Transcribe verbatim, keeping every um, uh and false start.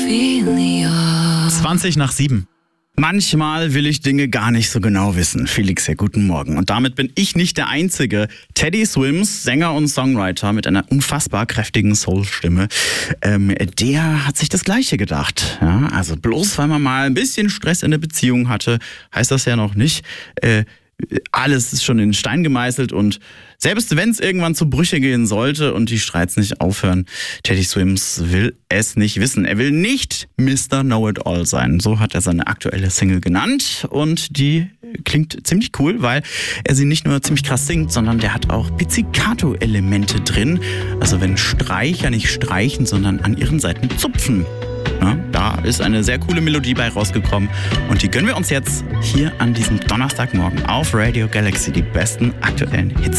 zwanzig nach sieben. Manchmal will ich Dinge gar nicht so genau wissen. Felix, ja, guten Morgen. Und damit bin ich nicht der Einzige. Teddy Swims, Sänger und Songwriter mit einer unfassbar kräftigen Soul-Stimme, ähm, der hat sich das Gleiche gedacht. Ja, also bloß weil man mal ein bisschen Stress in der Beziehung hatte, heißt das ja noch nicht, äh, alles ist schon in Stein gemeißelt und selbst wenn es irgendwann zu Brüche gehen sollte und die Streits nicht aufhören, Teddy Swims will es nicht wissen. Er will nicht Mister Know-it-all sein. So hat er seine aktuelle Single genannt und die klingt ziemlich cool, weil er sie nicht nur ziemlich krass singt, sondern der hat auch Pizzicato-Elemente drin. Also wenn Streicher nicht streichen, sondern an ihren Seiten zupfen. Ja, da ist eine sehr coole Melodie bei rausgekommen und die gönnen wir uns jetzt hier an diesem Donnerstagmorgen auf Radio Galaxy, die besten aktuellen Hits.